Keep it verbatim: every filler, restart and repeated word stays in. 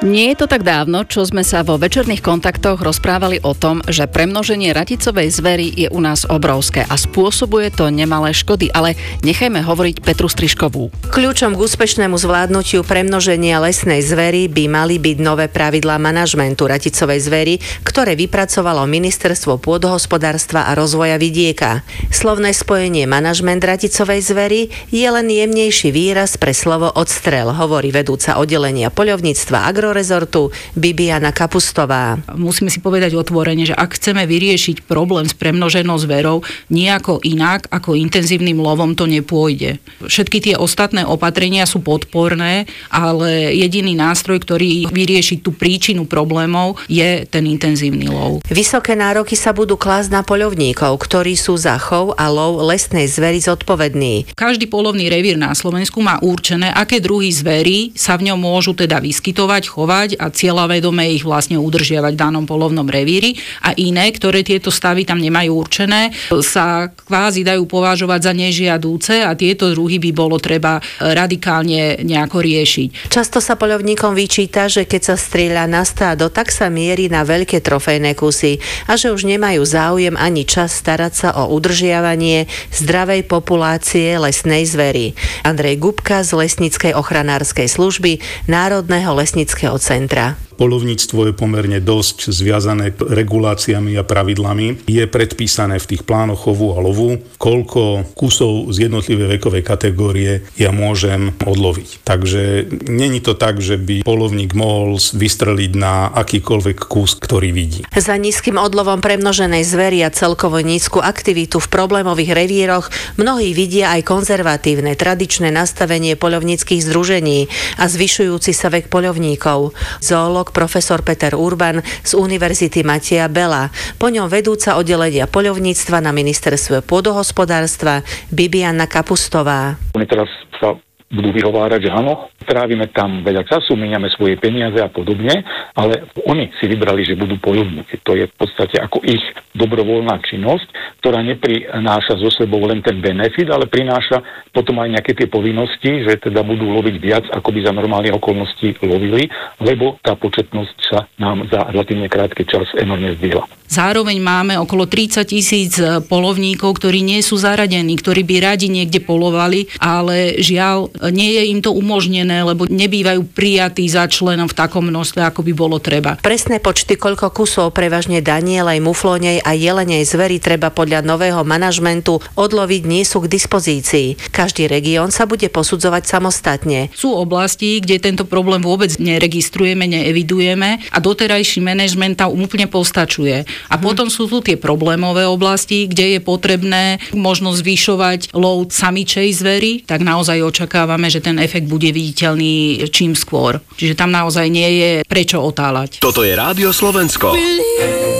Nie je to tak dávno, čo sme sa vo večerných kontaktoch rozprávali o tom, že premnoženie raticovej zvery je u nás obrovské a spôsobuje to nemalé škody, ale nechajme hovoriť Petru Strižkovú. Kľúčom k úspešnému zvládnutiu premnoženia lesnej zvery by mali byť nové pravidlá manažmentu raticovej zvery, ktoré vypracovalo Ministerstvo pôdohospodárstva a rozvoja vidieka. Slovné spojenie manažment raticovej zvery je len jemnejší výraz pre slovo odstrel, hovorí vedúca oddelenia poľovníctva agrorezortu Bibiana Kapustová. Musíme si povedať otvorene, že ak chceme vyriešiť problém s premnoženou zverou nejako inak ako intenzívnym lovom, to nepôjde. Všetky tie ostatné opatrenia sú podporné, ale jediný nástroj, ktorý vyrieši tú príčinu problémov, je ten intenzívny lov. Vysoké nároky sa budú klásť na poľovníkov, ktorí sú za chov a lov lesnej zvery zodpovední. Každý poľovný revír na Slovensku má určené, aké druhy zvery sa v ňom môžu teda vyskytovať, chovať a cieľavedome ich vlastne udržiavať v danom poľovnom revíri, a iné, ktoré tieto stavy tam nemajú určené, sa kvázi dajú považovať za nežiadúce a tieto druhy by bolo treba radikálne nejako riešiť. Často sa poľovníkom vyčíta, že keď sa strieľa na stádo, tak sa mierí na veľké trofejné kusy a že už nemajú záujem ani čas starať sa o udržiavanie zdravej populácie lesnej zvery. Andrej Gubka z Lesníckej ochranárskej služby Národného lesníckeho centra. Poľovníctvo je pomerne dosť zviazané reguláciami a pravidlami. Je predpísané v tých plánoch chovu a lovu, koľko kusov z jednotlivej vekovej kategórie ja môžem odloviť. Takže není to tak, že by poľovník mohol vystreliť na akýkoľvek kus, ktorý vidí. Za nízkym odlovom premnoženej zvery a celkovo nízku aktivitu v problémových revíroch mnohí vidia aj konzervatívne, tradičné nastavenie poľovníckych združení a zvyšujúci sa vek poľovníkov. Zoológ profesor Peter Urban z Univerzity Mateja Bela. Po ňom vedúca oddelenia poľovníctva na Ministerstve pôdohospodárstva Bibiana Kapustová. Oni teraz sa budú vyhovárať, že áno, trávime tam veľa času, míňame svoje peniaze a podobne, ale oni si vybrali, že budú poľovníci. To je v podstate ako ich dobrovoľná činnosť, ktorá neprináša zo sebou len ten benefit, ale prináša potom aj nejaké tie povinnosti, že teda budú loviť viac, ako by za normálne okolnosti lovili, lebo tá početnosť sa nám za relatívne krátky čas enormne zdvihla. Zároveň máme okolo tridsať tisíc poľovníkov, ktorí nie sú zaradení, ktorí by radi niekde poľovali, ale žiaľ, nie je im to umožnené, lebo nebývajú prijatí za členom v takom množstve, ako by bolo treba. Presné počty, koľko kusov prevažne danielej, muflónej a jelenej zvery treba podľa nového manažmentu odloviť, nie sú k dispozícii. Každý región sa bude posudzovať samostatne. Sú oblasti, kde tento problém vôbec neregistrujeme, neevidujeme a doterajší manažment tam úplne postačuje. A hmm. potom sú tu tie problémové oblasti, kde je potrebné možno zvyšovať lov samičej zvery, tak naozaj očakávame, že ten efekt bude viditeľný čím skôr. Čiže tam naozaj nie je prečo otáľať. Toto je Rádio Slovensko.